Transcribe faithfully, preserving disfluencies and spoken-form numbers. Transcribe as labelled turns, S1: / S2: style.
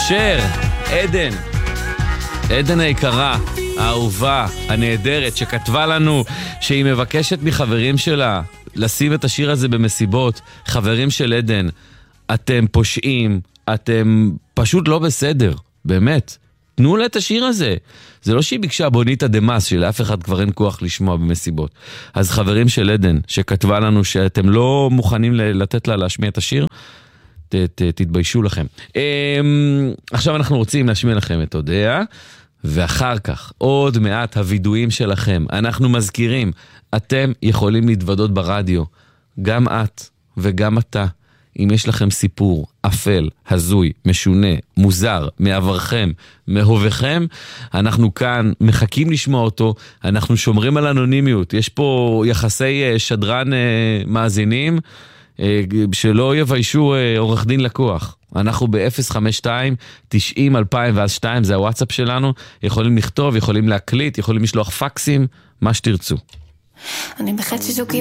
S1: שר, עדן. עדן היקרה, האהובה, הנהדרת, שכתבה לנו שהיא מבקשת מחברים שלה לשים את השיר הזה במסיבות. חברים של עדן, אתם פושעים, אתם פשוט לא בסדר, באמת. תנו לה את השיר הזה. זה לא שהיא ביקשה בוניטה דמאס, שלאף אחד כבר אין כוח לשמוע במסיבות. אז חברים של עדן, שכתבה לנו שאתם לא מוכנים לתת לה להשמיע את השיר, ת, ת, תתביישו לכם. עכשיו אנחנו רוצים להשמיע לכם את הודעה, ואחר כך עוד מעט הוידועים שלכם. אנחנו מזכירים, אתם יכולים להתוודות ברדיו, גם את וגם אתה. אם יש לכם סיפור אפל, הזוי, משונה, מוזר, מעברכם, מהובכם, אנחנו כאן מחכים לשמוע אותו, אנחנו שומרים על אנונימיות. יש פה יחסי שדרן מאזינים, שלא יביישו עורך דין לקוח. אנחנו ב-אפס חמש שתיים תשעים אלפיים ואז שתיים, זה הוואטסאפ שלנו. יכולים לכתוב, יכולים להקליט, יכולים לשלוח פקסים, מה שתרצו.
S2: אני בחצי זוגי